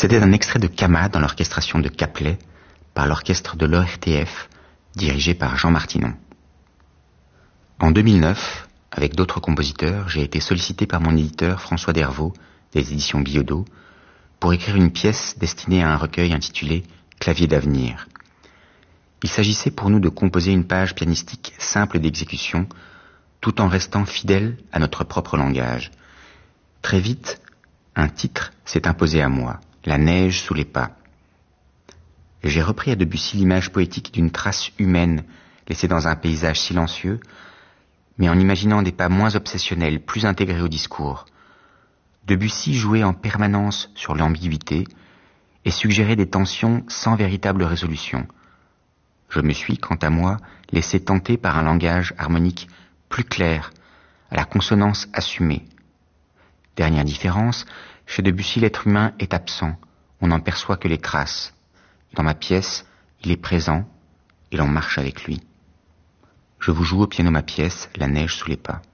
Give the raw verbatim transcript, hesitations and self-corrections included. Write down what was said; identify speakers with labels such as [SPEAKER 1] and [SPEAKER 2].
[SPEAKER 1] C'était un extrait de Kama dans l'orchestration de Caplet par l'orchestre de l'O R T F dirigé par Jean Martinon. En deux mille neuf, avec d'autres compositeurs, j'ai été sollicité par mon éditeur François Dervaux des éditions Billaudot pour écrire une pièce destinée à un recueil intitulé Clavier d'avenir. Il s'agissait pour nous de composer une page pianistique simple d'exécution tout en restant fidèle à notre propre langage. Très vite, un titre s'est imposé à moi, La neige sous les pas. J'ai repris à Debussy l'image poétique d'une trace humaine laissée dans un paysage silencieux, mais en imaginant des pas moins obsessionnels, plus intégrés au discours. Debussy jouait en permanence sur l'ambiguïté et suggérait des tensions sans véritable résolution. Je me suis, quant à moi, laissé tenter par un langage harmonique plus clair, à la consonance assumée. Dernière différence, chez Debussy, l'être humain est absent, on n'en perçoit que les traces. Dans ma pièce, il est présent et l'on marche avec lui. Je vous joue au piano ma pièce, La neige sous les pas.